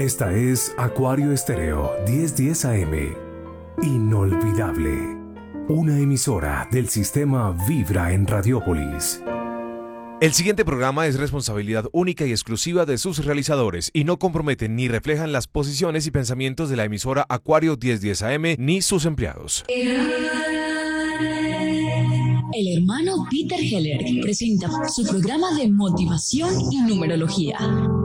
Esta es Acuario Estéreo 1010 AM. Inolvidable. Una emisora del sistema Vibra en Radiópolis. El siguiente programa es responsabilidad única y exclusiva de sus realizadores y no comprometen ni reflejan las posiciones y pensamientos de la emisora Acuario 1010 AM ni sus empleados. El hermano Peter Heller presenta su programa de motivación y numerología.